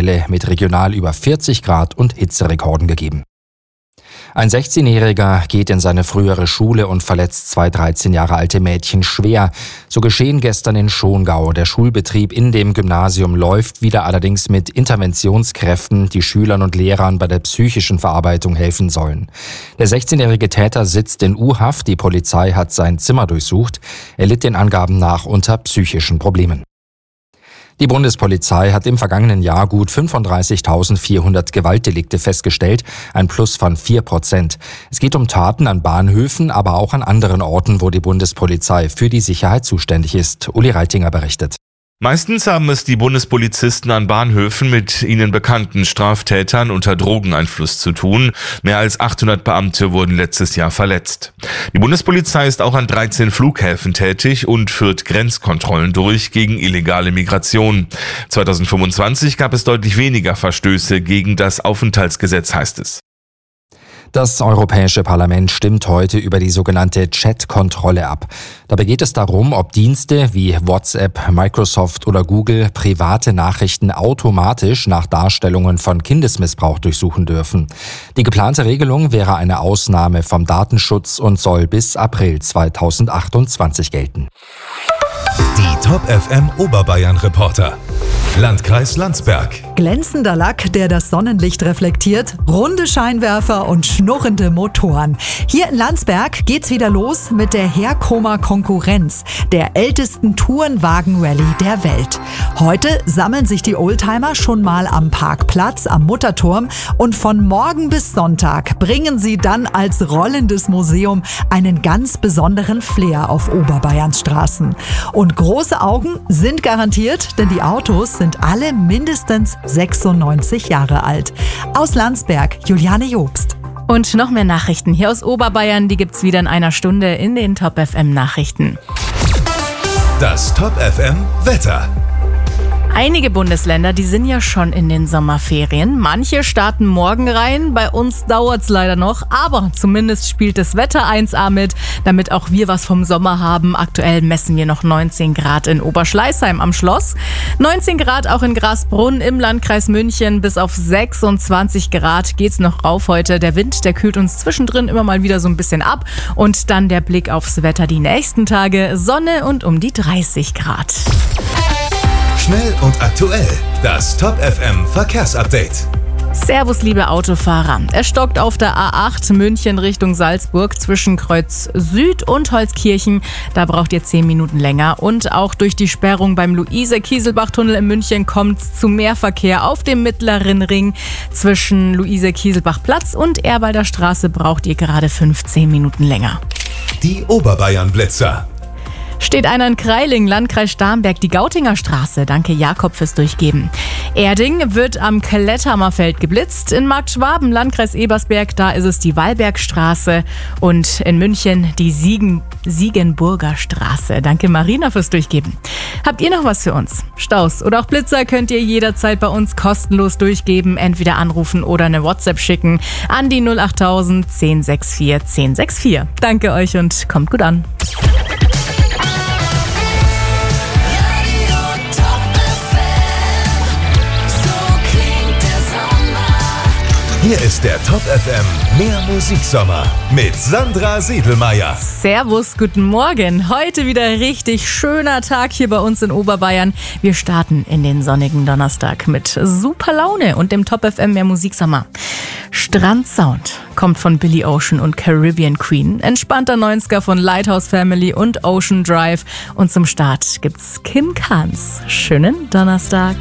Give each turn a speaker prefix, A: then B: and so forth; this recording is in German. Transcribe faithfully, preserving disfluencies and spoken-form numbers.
A: Welle mit regional über vierzig Grad und Hitzerekorden gegeben. Ein sechzehnjähriger geht in seine frühere Schule und verletzt zwei dreizehn Jahre alte Mädchen schwer. So geschehen gestern in Schongau. Der Schulbetrieb in dem Gymnasium läuft wieder, allerdings mit Interventionskräften, die Schülern und Lehrern bei der psychischen Verarbeitung helfen sollen. Der sechzehnjährige Täter sitzt in U-Haft. Die Polizei hat sein Zimmer durchsucht. Er litt den Angaben nach unter psychischen Problemen. Die Bundespolizei hat im vergangenen Jahr gut fünfunddreißigtausendvierhundert Gewaltdelikte festgestellt, ein Plus von vier Prozent. Es geht um Taten an Bahnhöfen, aber auch an anderen Orten, wo die Bundespolizei für die Sicherheit zuständig ist. Uli Reitinger berichtet.
B: Meistens haben es die Bundespolizisten an Bahnhöfen mit ihnen bekannten Straftätern unter Drogeneinfluss zu tun. Mehr als achthundert Beamte wurden letztes Jahr verletzt. Die Bundespolizei ist auch an dreizehn Flughäfen tätig und führt Grenzkontrollen durch gegen illegale Migration. zweitausendfünfundzwanzig gab es deutlich weniger Verstöße gegen das Aufenthaltsgesetz, heißt es.
A: Das Europäische Parlament stimmt heute über die sogenannte Chat-Kontrolle ab. Dabei geht es darum, ob Dienste wie WhatsApp, Microsoft oder Google private Nachrichten automatisch nach Darstellungen von Kindesmissbrauch durchsuchen dürfen. Die geplante Regelung wäre eine Ausnahme vom Datenschutz und soll bis April zweitausendachtundzwanzig gelten.
C: Die Top F M Oberbayern Reporter. Landkreis Landsberg.
D: Glänzender Lack, der das Sonnenlicht reflektiert, runde Scheinwerfer und schnurrende Motoren. Hier in Landsberg geht's wieder los mit der Herkomer Konkurrenz, der ältesten Tourenwagen-Rallye der Welt. Heute sammeln sich die Oldtimer schon mal am Parkplatz am Mutterturm und von morgen bis Sonntag bringen sie dann als rollendes Museum einen ganz besonderen Flair auf Oberbayerns Straßen. Und große Augen sind garantiert, denn die Autos sind alle mindestens sechsundneunzig Jahre alt. Aus Landsberg, Juliane Jobst.
E: Und noch mehr Nachrichten hier aus Oberbayern, die gibt's wieder in einer Stunde in den Top F M Nachrichten.
C: Das Top F M Wetter.
E: Einige Bundesländer, die sind ja schon in den Sommerferien. Manche starten morgen rein. Bei uns dauert's leider noch. Aber zumindest spielt das Wetter eins A mit, damit auch wir was vom Sommer haben. Aktuell messen wir noch neunzehn Grad in Oberschleißheim am Schloss. neunzehn Grad auch in Grasbrunn im Landkreis München. Bis auf sechsundzwanzig Grad geht's noch rauf heute. Der Wind, der kühlt uns zwischendrin immer mal wieder so ein bisschen ab. Und dann der Blick aufs Wetter die nächsten Tage. Sonne und um die dreißig Grad.
C: Schnell und aktuell. Das Top F M Verkehrsupdate.
E: Servus, liebe Autofahrer. Es stockt auf der A acht München Richtung Salzburg zwischen Kreuz Süd und Holzkirchen. Da braucht ihr zehn Minuten länger. Und auch durch die Sperrung beim Luise-Kieselbach-Tunnel in München kommt es zu mehr Verkehr auf dem mittleren Ring. Zwischen Luise-Kieselbach-Platz und Ehrwalder Straße braucht ihr gerade fünfzehn Minuten länger.
C: Die Oberbayern-Blitzer.
E: Steht einer in Kreiling, Landkreis Starnberg, die Gautinger Straße. Danke Jakob fürs Durchgeben. Erding wird am Kletthammerfeld geblitzt. In Marktschwaben, Landkreis Ebersberg, da ist es die Wallbergstraße. Und in München die Siegen, Siegenburger Straße. Danke Marina fürs Durchgeben. Habt ihr noch was für uns? Staus oder auch Blitzer könnt ihr jederzeit bei uns kostenlos durchgeben. Entweder anrufen oder eine WhatsApp schicken an die null achttausend zehn sechs vier zehn sechs vier. Danke euch und kommt gut an.
C: Hier ist der Top F M Mehr Musiksommer mit Sandra Siedelmeier.
E: Servus, guten Morgen. Heute wieder richtig schöner Tag hier bei uns in Oberbayern. Wir starten in den sonnigen Donnerstag mit super Laune und dem Top F M Mehr Musiksommer. Strandsound kommt von Billy Ocean und Caribbean Queen. Entspannter neunziger von Lighthouse Family und Ocean Drive. Und zum Start gibt's Kim Carnes. Schönen Donnerstag.